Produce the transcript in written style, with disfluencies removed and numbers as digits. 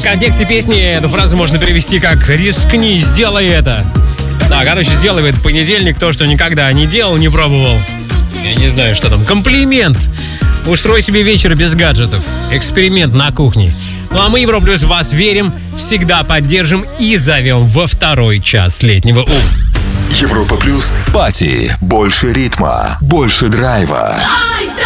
контексте песни эту фразу можно перевести как «рискни, сделай это». Да, короче, сделай в этот понедельник то, что никогда не делал, не пробовал. Я не знаю, что там. Комплимент. Устрой себе вечер без гаджетов. Эксперимент на кухне. Ну а мы, Европа Плюс, в вас верим, всегда поддержим и зовем во второй час летнего Европа Плюс. Пати. Больше ритма. Больше драйва.